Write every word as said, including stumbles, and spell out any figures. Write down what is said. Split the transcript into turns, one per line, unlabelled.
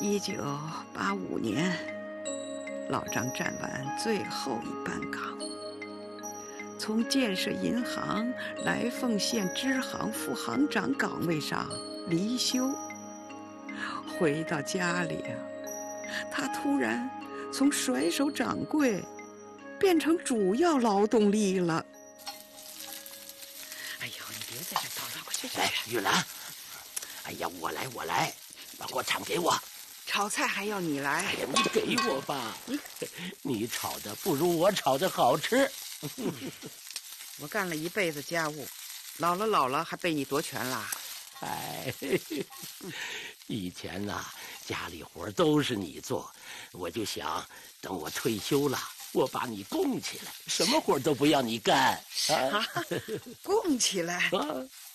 一九八五年，老张站完最后一班岗，从建设银行来凤县支行副行长岗位上离休。回到家里啊，他突然从甩手掌柜变成主要劳动力了。哎呦，你别在这叨叨，快去去！
来，玉兰，哎呀，我来，我来，把锅铲给我。
炒菜还要你来？
哎呀，你给我吧，你炒的不如我炒的好吃。
我干了一辈子家务，老了老了还被你夺权了。
哎，以前呐、啊，家里活都是你做，我就想等我退休了，我把你供起来，什么活都不要你干。
啊，供起来？
啊，